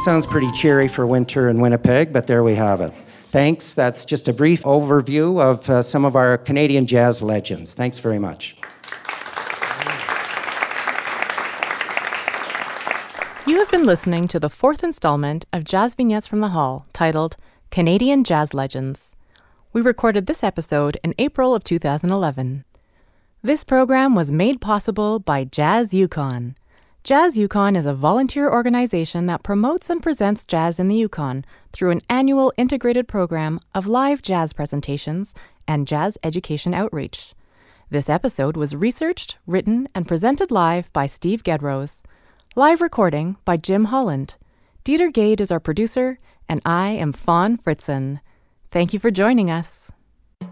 Sounds pretty cheery for winter in Winnipeg, but there we have it. Thanks. That's just a brief overview of some of our Canadian jazz legends. Thanks very much. You have been listening to the fourth installment of Jazz Vignettes from the Hall, titled Canadian Jazz Legends. We recorded this episode in April of 2011. This program was made possible by Jazz Yukon. Jazz Yukon is a volunteer organization that promotes and presents jazz in the Yukon through an annual integrated program of live jazz presentations and jazz education outreach. This episode was researched, written, and presented live by Steve Gedrose. Live recording by Jim Holland. Dieter Gade is our producer, and I am Fawn Fritzen. Thank you for joining us.